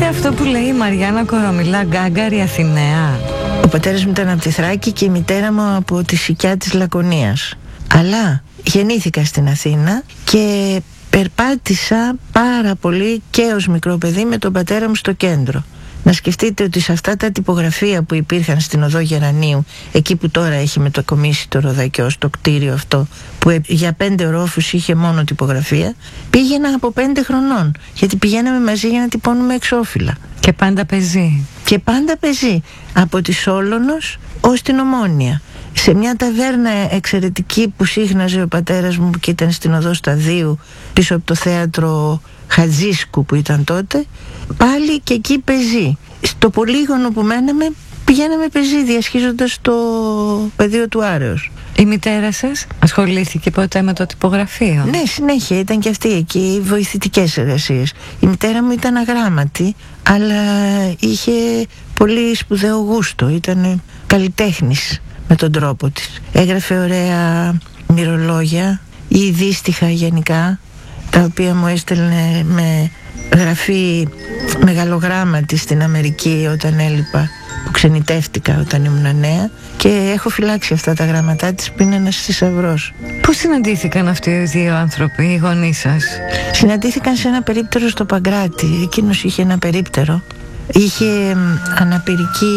Ακούστε αυτό που λέει η Μαριάννα Κορομιλά, Γκάγκαρη Αθηναία. Ο πατέρας μου ήταν από τη Θράκη και η μητέρα μου από τη Σικιά της Λακωνίας. Αλλά γεννήθηκα στην Αθήνα και περπάτησα πάρα πολύ και ως μικρό παιδί με τον πατέρα μου στο κέντρο. Να σκεφτείτε ότι σε αυτά τα τυπογραφεία που υπήρχαν στην οδό Γερανίου, εκεί που τώρα έχει μετακομίσει το Ροδακιό, στο κτίριο αυτό, που για 5 ορόφους είχε μόνο τυπογραφία, πήγαινα από 5 χρονών, γιατί πηγαίναμε μαζί για να τυπώνουμε εξώφυλλα. Και πάντα πεζή. Και πάντα πεζή, από τη Σόλωνος ως την Ομόνια. Σε μια ταβέρνα εξαιρετική που σύχναζε ο πατέρας μου και ήταν στην οδό Σταδίου, πίσω από το θέατρο Χατζίσκου που ήταν τότε, πάλι και εκεί πεζή. Στο πολύγωνο που μέναμε πηγαίναμε πεζή, διασχίζοντας το πεδίο του Άρεως. Η μητέρα σας ασχολήθηκε ποτέ με το τυπογραφείο? Ναι, συνέχεια ήταν και αυτή εκεί, βοηθητικές εργασίες. Η μητέρα μου ήταν αγράμματη, αλλά είχε πολύ σπουδαίο γούστο, ήταν καλλιτέχνης με τον τρόπο της. Έγραφε ωραία μυρολόγια ή δύστιχα γενικά, τα οποία μου έστελνε με γραφή μεγαλογράμματη στην Αμερική όταν έλειπα, που ξενιτεύτηκα όταν ήμουν νέα, και έχω φυλάξει αυτά τα γράμματά της που είναι ένας θησαυρός. Πώς συναντήθηκαν αυτοί οι δύο άνθρωποι, οι γονείς σας? Συναντήθηκαν σε ένα περίπτερο στο Παγκράτη. Εκείνος είχε ένα περίπτερο, είχε αναπηρική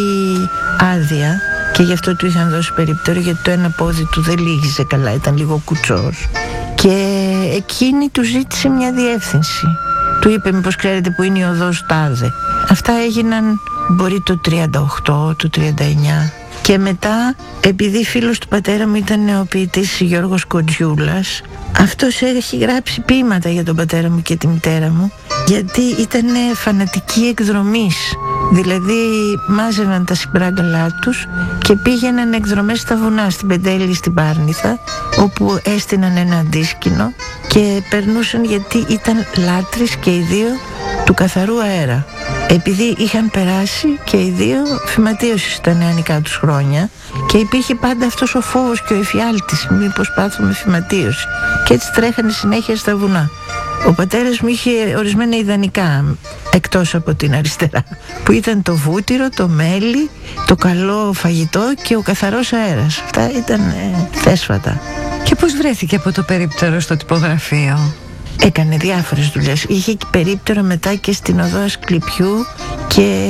άδεια και γι' αυτό του είχαν δώσει περίπτερο, γιατί το ένα πόδι του δεν λύγιζε καλά, ήταν λίγο κουτσός. Και εκείνη του ζήτησε μια διεύθυνση. Του είπε μήπως ξέρετε που είναι η οδός τάδε. Αυτά έγιναν μπορεί το 38, το 39. Και μετά, επειδή φίλος του πατέρα μου ήταν νεοποιητής Γιώργος Κοντζιούλας, αυτός έχει γράψει ποίηματα για τον πατέρα μου και τη μητέρα μου, γιατί ήταν φανατικοί εκδρομής. Δηλαδή μάζευαν τα συμπράγκαλά τους και πήγαιναν εκδρομές στα βουνά, στην Πεντέλη, στην Πάρνηθα, όπου έστειναν ένα αντίσκηνο και περνούσαν, γιατί ήταν λάτρεις και οι δύο του καθαρού αέρα. Επειδή είχαν περάσει και οι δύο φυματίωση στα νεανικά τους χρόνια και υπήρχε πάντα αυτός ο φόβος και ο εφιάλτης, μήπως πάθουμε φυματίωση, και έτσι τρέχανε συνέχεια στα βουνά. Ο πατέρας μου είχε ορισμένα ιδανικά, εκτός από την αριστερά, που ήταν το βούτυρο, το μέλι, το καλό φαγητό και ο καθαρός αέρας. Αυτά ήταν θέσφατα. Και πώς βρέθηκε από το περίπτερο στο τυπογραφείο? Έκανε διάφορες δουλειές. Είχε και περίπτερο μετά και στην οδό Ασκληπιού και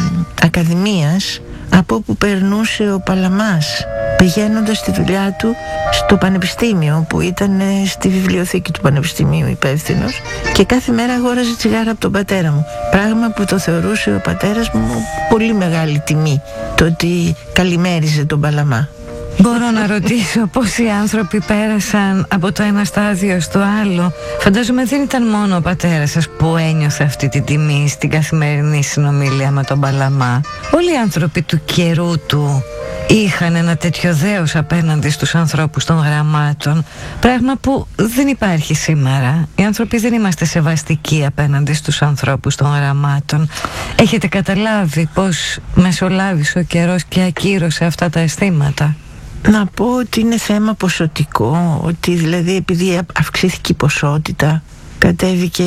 Ακαδημίας, από όπου περνούσε ο Παλαμάς πηγαίνοντας στη δουλειά του στο πανεπιστήμιο, που ήταν στη βιβλιοθήκη του πανεπιστημίου υπεύθυνος, και κάθε μέρα αγόραζε τσιγάρα από τον πατέρα μου, πράγμα που το θεωρούσε ο πατέρας μου πολύ μεγάλη τιμή, το ότι καλημέριζε τον Παλαμά. Μπορώ να ρωτήσω πόσοι άνθρωποι πέρασαν από το ένα στάδιο στο άλλο? Φαντάζομαι δεν ήταν μόνο ο πατέρας σας που ένιωθε αυτή τη τιμή στην καθημερινή συνομιλία με τον Παλαμά. Όλοι οι άνθρωποι του καιρού του είχαν ένα τέτοιο δέος απέναντι στους ανθρώπους των γραμμάτων, πράγμα που δεν υπάρχει σήμερα. Οι άνθρωποι δεν είμαστε σεβαστικοί απέναντι στους ανθρώπους των γραμμάτων. Έχετε καταλάβει πως μεσολάβησε ο καιρός και ακύρωσε αυτά τα αισθήματα? Να πω ότι είναι θέμα ποσοτικό, ότι δηλαδή επειδή αυξήθηκε η ποσότητα κατέβηκε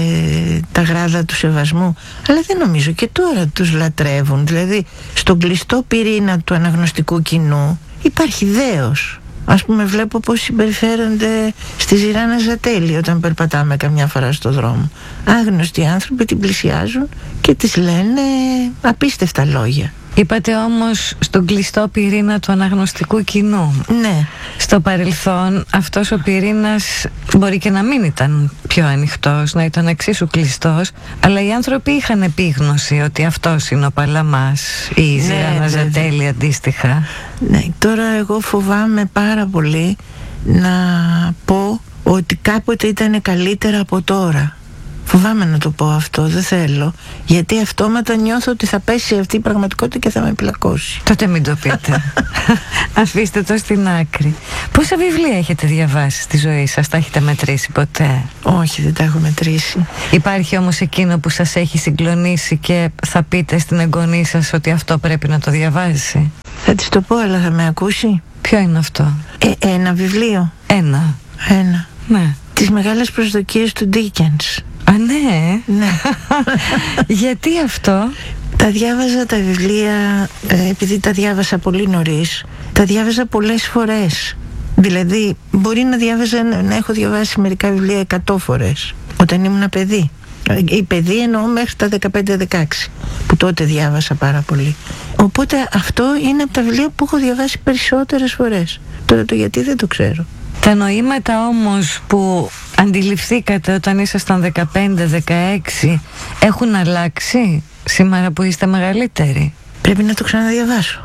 τα γράδα του σεβασμού, αλλά δεν νομίζω, και τώρα τους λατρεύουν. Δηλαδή στον κλειστό πυρήνα του αναγνωστικού κοινού υπάρχει δέος. Ας πούμε, βλέπω πως συμπεριφέρονται στη Ζηράνα Ζατέλη όταν περπατάμε καμιά φορά στο δρόμο. Άγνωστοι άνθρωποι την πλησιάζουν και της λένε απίστευτα λόγια. Είπατε όμως στον κλειστό πυρήνα του αναγνωστικού κοινού. Ναι. Στο παρελθόν αυτός ο πυρήνας μπορεί και να μην ήταν πιο ανοιχτός, να ήταν εξίσου κλειστός, αλλά οι άνθρωποι είχαν επίγνωση ότι αυτός είναι ο Παλαμάς ή η Ζηράνα Ζατέλη αντίστοιχα. Ναι, τώρα εγώ φοβάμαι πάρα πολύ να πω ότι κάποτε ήταν καλύτερα από τώρα. Φοβάμαι να το πω αυτό, δεν θέλω, γιατί αυτόματα νιώθω ότι θα πέσει αυτή η πραγματικότητα και θα με πλακώσει. Τότε μην το πείτε. Αφήστε το στην άκρη. Πόσα βιβλία έχετε διαβάσει στη ζωή σας? Τα έχετε μετρήσει ποτέ? Όχι, δεν τα έχω μετρήσει. Υπάρχει όμως εκείνο που σας έχει συγκλονίσει και θα πείτε στην εγγονή σας ότι αυτό πρέπει να το διαβάσει? Θα της το πω, αλλά θα με ακούσει? Ποιο είναι αυτό? Ένα βιβλίο. Ένα. Ένα. Ναι. Τις μεγάλες προσδοκίες του Ντίκενς. Α, ναι. Ναι. Γιατί αυτό? Τα διάβαζα τα βιβλία, επειδή τα διάβασα πολύ νωρίς, τα διάβαζα πολλές φορές. Δηλαδή μπορεί να έχω διαβάσει μερικά βιβλία 100 φορές όταν ήμουν παιδί. Η παιδί εννοώ μέχρι τα 15-16, που τότε διάβασα πάρα πολύ. Οπότε αυτό είναι από τα βιβλία που έχω διαβάσει περισσότερες φορές. Τώρα το γιατί δεν το ξέρω. Τα νοήματα όμως που αντιληφθήκατε όταν ήσασταν 15-16 έχουν αλλάξει σήμερα που είστε μεγαλύτεροι? Πρέπει να το ξαναδιαβάσω.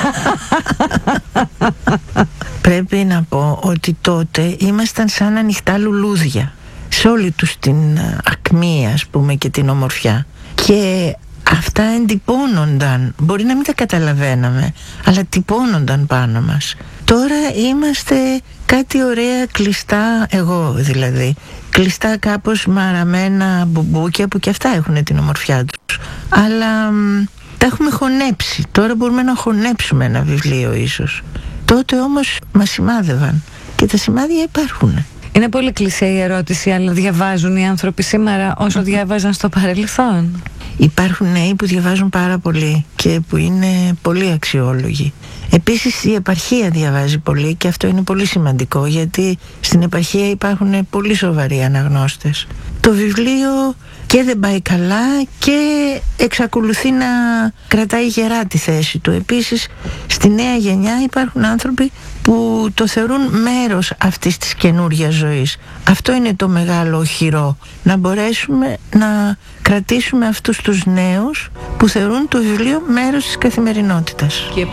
Πρέπει να πω ότι τότε ήμασταν σαν ανοιχτά λουλούδια σε όλη τους την ακμή, ας πούμε, και την ομορφιά, και αυτά εντυπώνονταν. Μπορεί να μην τα καταλαβαίναμε, αλλά τυπώνονταν πάνω μας. Τώρα είμαστε κάτι ωραία κλειστά, εγώ δηλαδή, κλειστά κάπως μαραμένα μπουμπούκια που και αυτά έχουν την ομορφιά τους, αλλά τα έχουμε χωνέψει. Τώρα μπορούμε να χωνέψουμε ένα βιβλίο ίσως. Τότε όμως μας σημάδευαν και τα σημάδια υπάρχουν. Είναι πολύ κλισέ η ερώτηση, αλλά διαβάζουν οι άνθρωποι σήμερα όσο διάβαζαν στο παρελθόν? Υπάρχουν νέοι που διαβάζουν πάρα πολύ και που είναι πολύ αξιόλογοι. Επίσης η επαρχία διαβάζει πολύ και αυτό είναι πολύ σημαντικό, γιατί στην επαρχία υπάρχουν πολύ σοβαροί αναγνώστες. Το βιβλίο και δεν πάει καλά και εξακολουθεί να κρατάει γερά τη θέση του. Επίσης στη νέα γενιά υπάρχουν άνθρωποι που το θεωρούν μέρος αυτής της καινούργιας ζωής. Αυτό είναι το μεγάλο οχυρό, να μπορέσουμε να κρατήσουμε αυτούς τους νέους που θεωρούν το βιβλίο μέρος της καθημερινότητας.